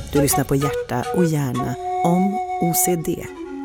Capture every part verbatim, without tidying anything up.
Du lyssnar på Hjärta och hjärna om O C D.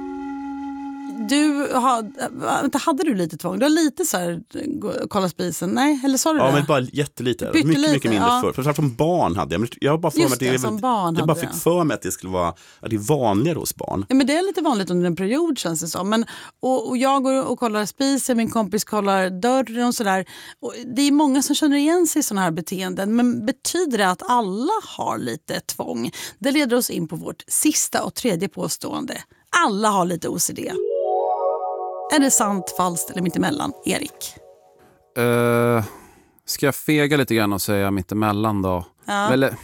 Du hade, hade du lite tvång? Du har lite så här, kolla spisen, nej? Eller sa du ja, det? Ja, men bara jättelite. Mycket, lite, mycket mindre ja. förr. Framförallt som barn hade jag. Men jag bara för Just mig att det, det, som väl, barn jag bara hade fick det. för mig att det skulle vara att det är vanligare hos barn. Ja, men det är lite vanligt under en period känns det som. Men, och, och jag går och kollar spisen, min kompis kollar dörren och sådär. Och det är många som känner igen sig i sådana här beteenden. Men betyder det att alla har lite tvång? Det leder oss in på vårt sista och tredje påstående. Alla har lite O C D. Är det sant, falskt eller mittemellan? Erik? Uh, ska jag fega lite grann och säga mittemellan då? Ja. Eller...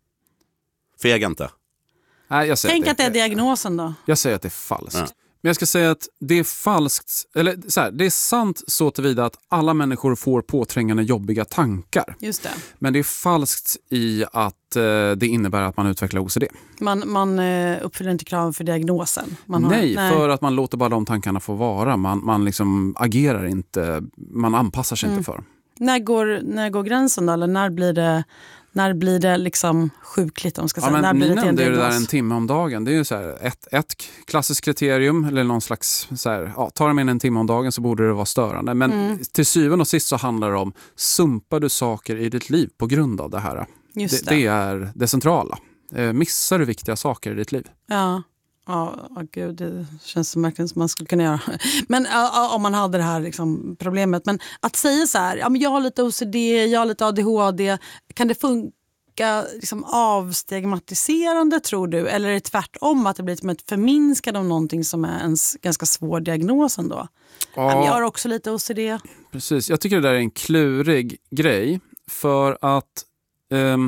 Fega inte. Nej, jag säger Tänk att, att det är diagnosen då. Jag säger att det är falskt. Ja. Men jag ska säga att det är falskt, eller så här, det är sant så tillvida att alla människor får påträngande jobbiga tankar. Just det. Men det är falskt i att eh, det innebär att man utvecklar O C D. Man, man eh, uppfyller inte kraven för diagnosen. Man har, nej, nej, för att man låter bara de tankarna få vara. Man, man liksom agerar inte, man anpassar sig Mm. inte för. När går, när går gränsen då? Eller när blir det, när blir det liksom sjukligt? Om man ska säga. Ja, men när blir ni det till en nämnde ju det där diagnos? en timme om dagen. Det är ju så här, ett, ett klassiskt kriterium eller någon slags så här, ja, tar det med en timme om dagen så borde det vara störande. Men Mm. till syvende och sist så handlar det om, sumpar du saker i ditt liv på grund av det här? Just det, det. det är det centrala. Eh, missar du viktiga saker i ditt liv? Ja, ja, ja gud, det känns som verkligen som man skulle kunna göra. Men ja, om man hade det här liksom, problemet. Men att säga så här, ja, men jag har lite O C D, jag har lite A D H D. Kan det funka liksom, avstigmatiserande tror du? Eller är det tvärtom att det blir som ett förminskande av någonting som är en ganska svår diagnos ändå? Ja. Jag har också lite O C D. Precis, jag tycker det där är en klurig grej. För att... Ehm,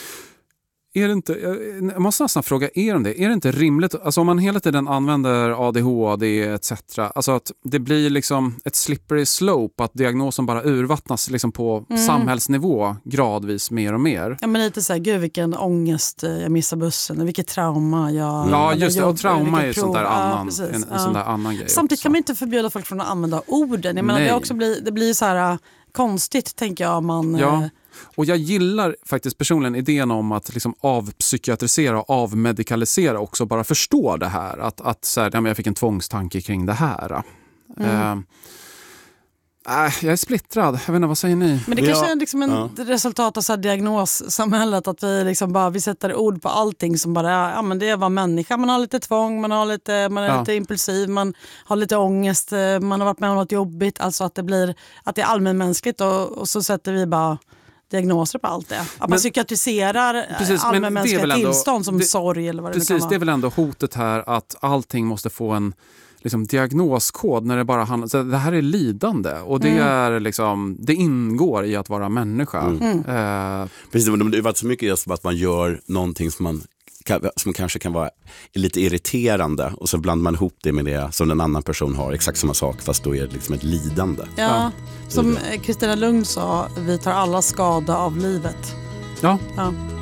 Är det inte, jag måste nästan fråga er om det. Är det inte rimligt, alltså om man hela tiden använder A D H D et cetera, alltså att det blir liksom ett slippery slope, att diagnosen bara urvattnas liksom på mm. samhällsnivå gradvis mer och mer. Ja, men lite så här, gud vilken ångest, jag missar bussen, vilket trauma jag... Ja, just det, jobb, och trauma är sånt där annan, ja, en, en ja. sån där annan grej. Samtidigt också. kan man inte förbjuda folk från att använda orden. Jag menar, det, också blir, det blir så här konstigt, tänker jag. Man, ja. Och jag gillar faktiskt personligen idén om att liksom avpsykiatrisera och avmedikalisera också, bara förstå det här. Att, att så här, ja, men jag fick en tvångstanke kring det här. Mm. Uh, äh, jag är splittrad. Jag vet inte, vad säger ni? Men det kanske ja. är liksom en ja. resultat av så här diagnossamhället, att vi liksom bara vi sätter ord på allting som bara ja, men det är vad människa. Man har lite tvång, man, har lite, man är ja. lite impulsiv, man har lite ångest, man har varit med om något jobbigt. Alltså att det blir att det är allmänmänskligt och, och så sätter vi bara diagnoser på allt det. Att men, man psykiatriserar allmänmänskliga tillstånd som det, sorg eller vad det precis, kan vara. Det är väl ändå hotet här att allting måste få en liksom, diagnoskod när det bara handlar så det här är lidande och det, mm. är, liksom, det ingår i att vara människa. Mm. Uh, precis, men det har varit så mycket just att man gör någonting som man som kanske kan vara lite irriterande och så blandar man ihop det med det som en annan person har, exakt samma sak, fast då är det liksom ett lidande. Ja, ja. Som Kristina Lugn sa, vi tar alla skada av livet. Ja. Ja.